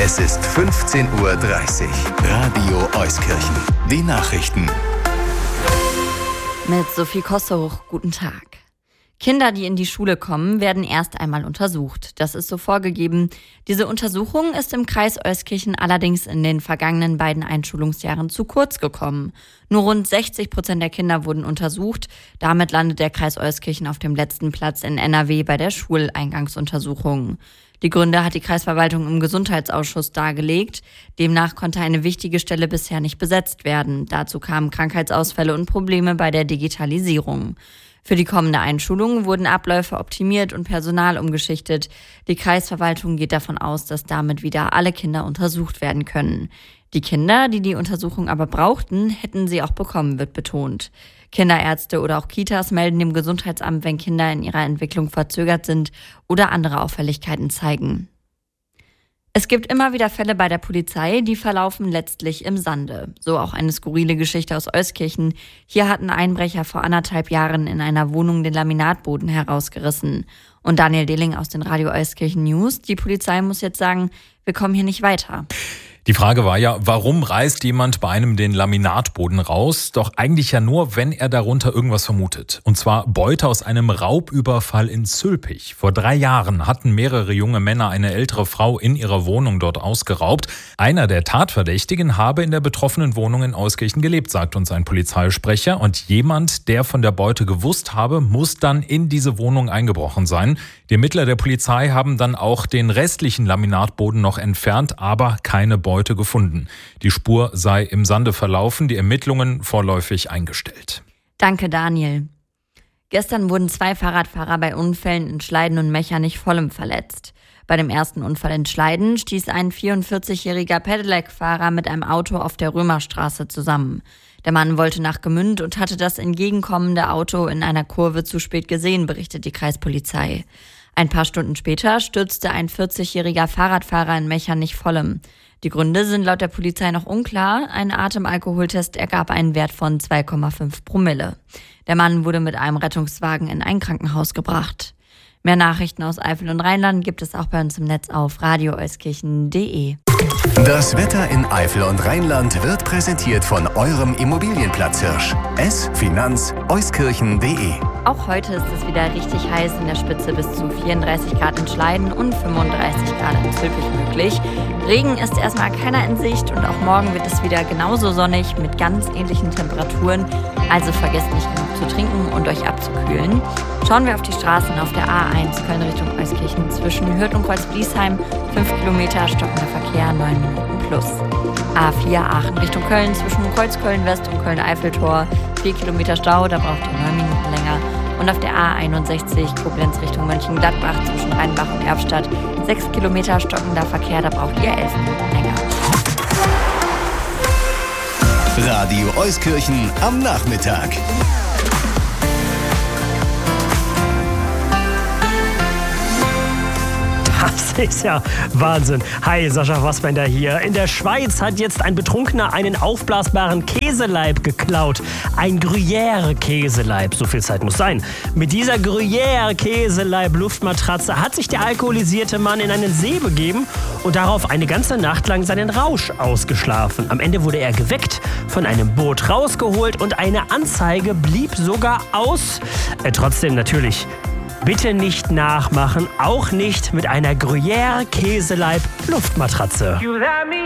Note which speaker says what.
Speaker 1: Es ist 15:30 Uhr. Radio Euskirchen. Die Nachrichten.
Speaker 2: Mit Sophie Kosseruch, guten Tag. Kinder, die in die Schule kommen, werden erst einmal untersucht. Das ist so vorgegeben. Diese Untersuchung ist im Kreis Euskirchen allerdings in den vergangenen beiden Einschulungsjahren zu kurz gekommen. Nur rund 60% der Kinder wurden untersucht. Damit landet der Kreis Euskirchen auf dem letzten Platz in NRW bei der Schuleingangsuntersuchung. Die Gründe hat die Kreisverwaltung im Gesundheitsausschuss dargelegt. Demnach konnte eine wichtige Stelle bisher nicht besetzt werden. Dazu kamen Krankheitsausfälle und Probleme bei der Digitalisierung. Für die kommende Einschulung wurden Abläufe optimiert und Personal umgeschichtet. Die Kreisverwaltung geht davon aus, dass damit wieder alle Kinder untersucht werden können. Die Kinder, die die Untersuchung aber brauchten, hätten sie auch bekommen, wird betont. Kinderärzte oder auch Kitas melden dem Gesundheitsamt, wenn Kinder in ihrer Entwicklung verzögert sind oder andere Auffälligkeiten zeigen. Es gibt immer wieder Fälle bei der Polizei, die verlaufen letztlich im Sande. So auch eine skurrile Geschichte aus Euskirchen. Hier hatten Einbrecher vor 1,5 Jahren in einer Wohnung den Laminatboden herausgerissen. Und Daniel Dehling aus den Radio Euskirchen News. Die Polizei muss jetzt sagen, wir kommen hier nicht weiter.
Speaker 3: Die Frage war ja, warum reißt jemand bei einem den Laminatboden raus? Doch eigentlich ja nur, wenn er darunter irgendwas vermutet. Und zwar Beute aus einem Raubüberfall in Zülpich. Vor 3 Jahren hatten mehrere junge Männer eine ältere Frau in ihrer Wohnung dort ausgeraubt. Einer der Tatverdächtigen habe in der betroffenen Wohnung in Euskirchen gelebt, sagt uns ein Polizeisprecher. Und jemand, der von der Beute gewusst habe, muss dann in diese Wohnung eingebrochen sein. Die Ermittler der Polizei haben dann auch den restlichen Laminatboden noch entfernt, aber keine Beute gefunden. Die Spur sei im Sande verlaufen, die Ermittlungen vorläufig eingestellt.
Speaker 2: Danke, Daniel. Gestern wurden 2 Fahrradfahrer bei Unfällen in Schleiden und Mechernich-Vollem verletzt. Bei dem ersten Unfall in Schleiden stieß ein 44-jähriger Pedelec-Fahrer mit einem Auto auf der Römerstraße zusammen. Der Mann wollte nach Gmünd und hatte das entgegenkommende Auto in einer Kurve zu spät gesehen, berichtet die Kreispolizei. Ein paar Stunden später stürzte ein 40-jähriger Fahrradfahrer in Mechernich-Vollem. Die Gründe sind laut der Polizei noch unklar. Ein Atemalkoholtest ergab einen Wert von 2,5 Promille. Der Mann wurde mit einem Rettungswagen in ein Krankenhaus gebracht. Mehr Nachrichten aus Eifel und Rheinland gibt es auch bei uns im Netz auf radioeuskirchen.de.
Speaker 1: Das Wetter in Eifel und Rheinland wird präsentiert von eurem Immobilienplatzhirsch. Finanz-euskirchen.de.
Speaker 2: Auch heute ist es wieder richtig heiß, in der Spitze bis zu 34 Grad in Schleiden und 35 Grad in Zülpich möglich. Regen ist erstmal keiner in Sicht und auch morgen wird es wieder genauso sonnig mit ganz ähnlichen Temperaturen. Also vergesst nicht genug zu trinken und euch abzukühlen. Schauen wir auf die Straßen auf der A1 Köln Richtung Euskirchen zwischen Hürth und Kreuzbliesheim. 5 Kilometer stockender Verkehr, 9 Minuten plus. A4 Aachen Richtung Köln zwischen Kreuzköln West und Köln-Eiffeltor. 4 Kilometer Stau, da braucht ihr 9 Minuten länger. Und auf der A61 Koblenz Richtung Mönchengladbach zwischen Rheinbach und Erfstadt 6 Kilometer stockender Verkehr, da braucht ihr 11 Minuten länger.
Speaker 1: Radio Euskirchen am Nachmittag.
Speaker 4: Das ist ja Wahnsinn. Hi, Sascha Fassbender hier. In der Schweiz hat jetzt ein Betrunkener einen aufblasbaren Käseleib geklaut. Ein Gruyère-Käseleib, so viel Zeit muss sein. Mit dieser Gruyère-Käseleib-Luftmatratze hat sich der alkoholisierte Mann in einen See begeben und darauf eine ganze Nacht lang seinen Rausch ausgeschlafen. Am Ende wurde er geweckt, von einem Boot rausgeholt und eine Anzeige blieb sogar aus. Trotzdem natürlich. Bitte nicht nachmachen, auch nicht mit einer Gruyère-Käseleib-Luftmatratze.